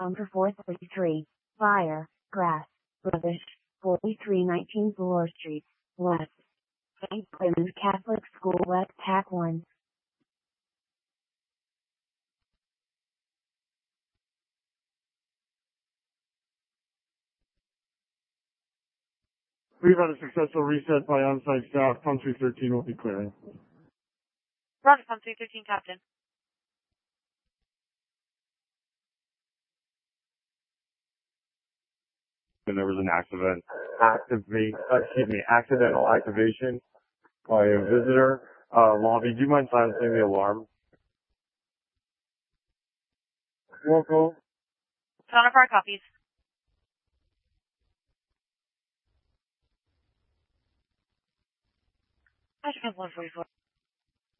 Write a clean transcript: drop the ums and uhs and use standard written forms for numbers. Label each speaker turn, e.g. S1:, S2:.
S1: Number 433, Fire, Grass, Rubbish, 4319 Bloor Street, West. St. Clemens Catholic School West Pack 1.
S2: We've had a successful reset by on-site staff. Pump 313 will be clearing.
S3: Roger, Pump 313, Captain.
S2: And there was an accidental activation by a visitor. Lobby, do you mind silencing the alarm? Local.
S3: Sonifar copies. Roger, Pump 144.